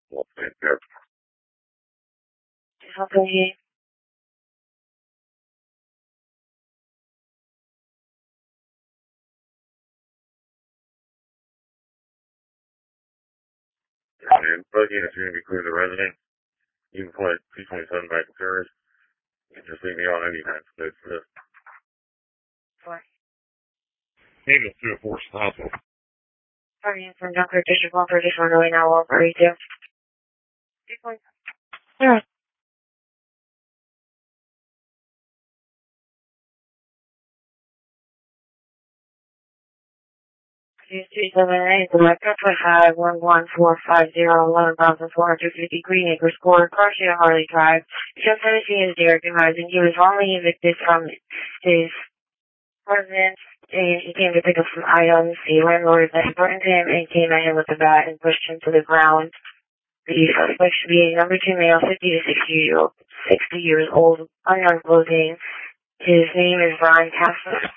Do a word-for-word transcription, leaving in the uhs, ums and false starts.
Well, thank you. How can you? And booking is going to be clear the resident. You can put two twenty-seven back in service. You can just leave me on anytime. So it's uh, What? maybe it's through a force hospital. Sorry, from Doctor District one for this one right now. What are you doing? Yeah. Two seven eight, Electra five one one four five zero eleven thousand four hundred fifty Green Acre Score, Garcia Harley Drive. Just Tennessee is Derek Horizon. He was wrongly evicted from his residence, and he came to pick up some items. The landlord then threatened him and came at him with a bat and pushed him to the ground. The suspect should be a number two male, fifty to sixty year old, sixty years old, unknown clothing. His name is Brian Casper.